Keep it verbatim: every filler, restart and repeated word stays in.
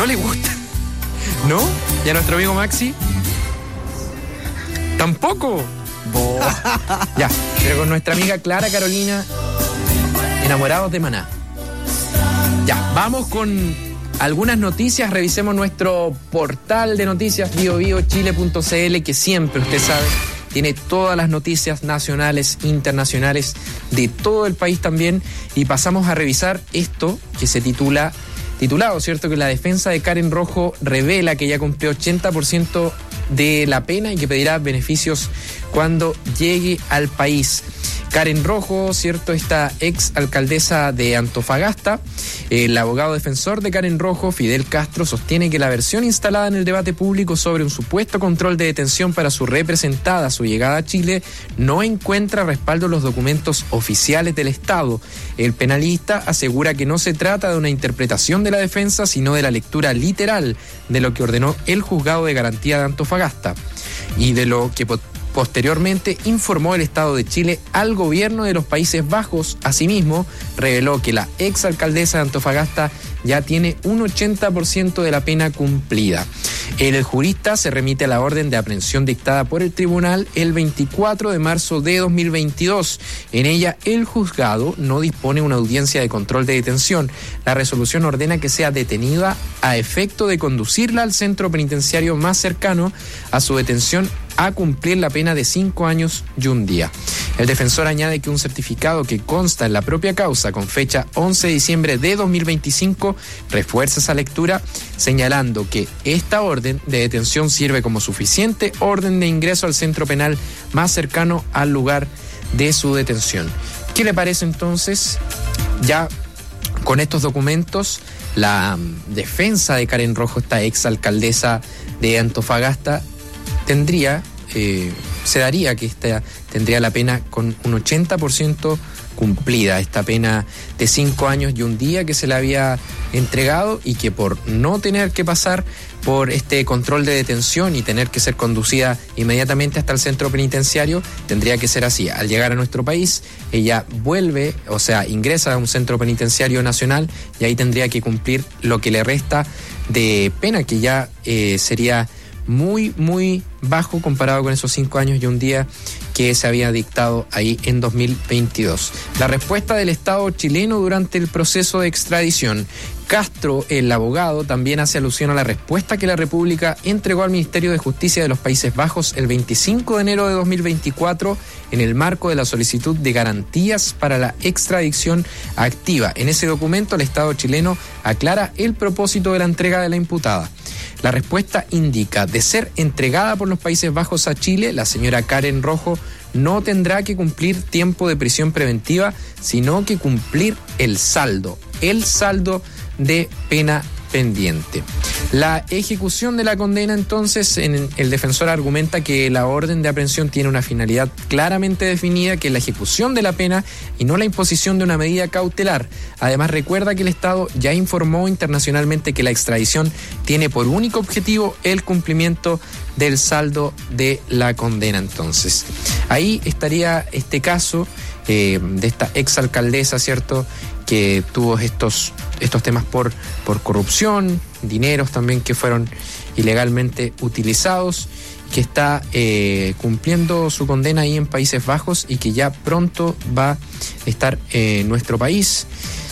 no le gusta. ¿No? ¿Y a nuestro amigo Maxi? ¿Tampoco? Bo. Ya, pero con nuestra amiga Clara Carolina, enamorados de Maná. Ya, vamos con algunas noticias. Revisemos nuestro portal de noticias, bio bio chile punto c l, que siempre, usted sabe, tiene todas las noticias nacionales, internacionales, de todo el país también. Y pasamos a revisar esto que se titula, titulado, ¿cierto? Que la defensa de Karen Rojo revela que ya cumplió ochenta por ciento de la pena y que pedirá beneficios cuando llegue al país. Karen Rojo, ¿cierto? Esta ex alcaldesa de Antofagasta, el abogado defensor de Karen Rojo, Fidel Castro, sostiene que la versión instalada en el debate público sobre un supuesto control de detención para su representada a su llegada a Chile no encuentra respaldo en los documentos oficiales del Estado. El penalista asegura que no se trata de una interpretación de la defensa, sino de la lectura literal de lo que ordenó el juzgado de garantía de Antofagasta y de lo que posteriormente informó el Estado de Chile al gobierno de los Países Bajos. Asimismo, reveló que la exalcaldesa de Antofagasta ya tiene un ochenta por ciento de la pena cumplida. El jurista se remite a la orden de aprehensión dictada por el tribunal el veinticuatro de marzo de dos mil veintidós. En ella, el juzgado no dispone una audiencia de control de detención. La resolución ordena que sea detenida a efecto de conducirla al centro penitenciario más cercano a su detención a cumplir la pena de cinco años y un día. El defensor añade que un certificado que consta en la propia causa con fecha once de diciembre de dos mil veinticinco refuerza esa lectura, señalando que esta orden de detención sirve como suficiente orden de ingreso al centro penal más cercano al lugar de su detención. ¿Qué le parece entonces? Ya con estos documentos, la defensa de Karen Rojo, esta ex alcaldesa de Antofagasta, tendría, eh, se daría que esta tendría la pena con un ochenta por ciento cumplida, esta pena de cinco años y un día que se le había entregado y que por no tener que pasar por este control de detención y tener que ser conducida inmediatamente hasta el centro penitenciario, tendría que ser así. Al llegar a nuestro país, ella vuelve, o sea, ingresa a un centro penitenciario nacional y ahí tendría que cumplir lo que le resta de pena, que ya eh, sería muy, muy bajo comparado con esos cinco años y un día que se había dictado ahí en dos mil veintidós. La respuesta del Estado chileno durante el proceso de extradición. Castro, el abogado, también hace alusión a la respuesta que la República entregó al Ministerio de Justicia de los Países Bajos el veinticinco de enero de dos mil veinticuatro en el marco de la solicitud de garantías para la extradición activa. En ese documento, el Estado chileno aclara el propósito de la entrega de la imputada. La respuesta indica: de ser entregada por los Países Bajos a Chile, la señora Karen Rojo no tendrá que cumplir tiempo de prisión preventiva, sino que cumplir el saldo, el saldo de pena pendiente. La ejecución de la condena, entonces, en el defensor argumenta que la orden de aprehensión tiene una finalidad claramente definida, que es la ejecución de la pena y no la imposición de una medida cautelar. Además, recuerda que el Estado ya informó internacionalmente que la extradición tiene por único objetivo el cumplimiento del saldo de la condena. Entonces, ahí estaría este caso eh, de esta exalcaldesa, ¿cierto?, que tuvo estos, estos temas por, por corrupción, dineros también que fueron ilegalmente utilizados, que está eh, cumpliendo su condena ahí en Países Bajos y que ya pronto va a estar en nuestro país.